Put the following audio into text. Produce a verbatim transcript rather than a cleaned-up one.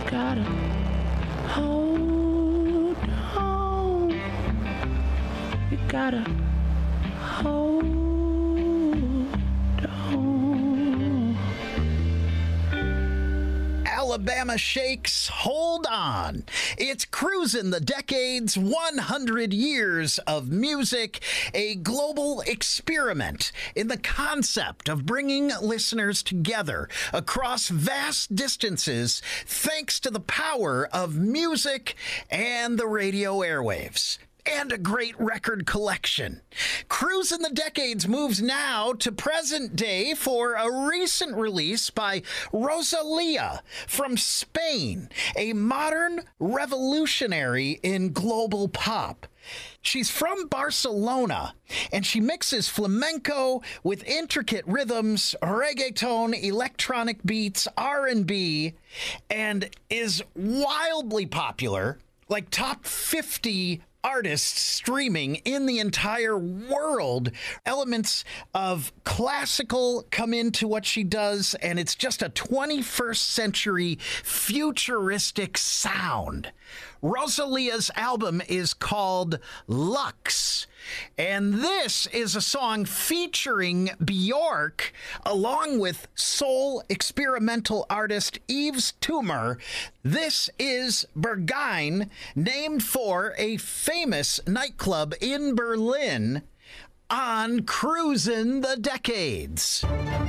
gotta hold on. You gotta hold on. Alabama Shakes, Hold On. It's Cruisin' the Decades, one hundred years of music, a global experiment in the concept of bringing listeners together across vast distances thanks to the power of music and the radio airwaves. And a great record collection. Cruisin' the Decades moves now to present day for a recent release by Rosalía from Spain, a modern revolutionary in global pop. She's from Barcelona, and she mixes flamenco with intricate rhythms, reggaeton, electronic beats, R and B, and is wildly popular, like top fifty artists streaming in the entire world. Elements of classical come into what she does, and it's just a twenty-first century futuristic sound. Rosalía's album is called Lux, and this is a song featuring Bjork along with soul experimental artist Yves Tumor. This is Berghain, named for a famous nightclub in Berlin, on Cruisin' the Decades.